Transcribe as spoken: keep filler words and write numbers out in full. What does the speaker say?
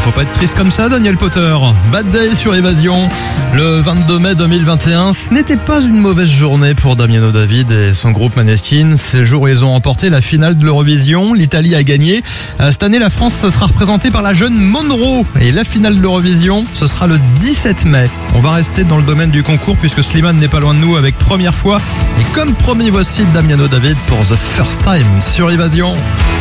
faut pas être triste comme ça, Daniel Potter. Bad Day sur Évasion. Le vingt-deux mai deux mille vingt et un, ce n'était pas une mauvaise journée pour Damiano David et son groupe Måneskin. C'est le jour où ils ont remporté la finale de l'Eurovision. L'Italie a gagné. Cette année, la France sera représentée par la jeune Monroe. Et la finale de l'Eurovision, ce sera le dix-sept mai. On va rester dans le domaine du concours puisque Slimane n'est pas loin de nous avec Première fois. Et comme promis, voici Damiano David pour The First Time sur Évasion.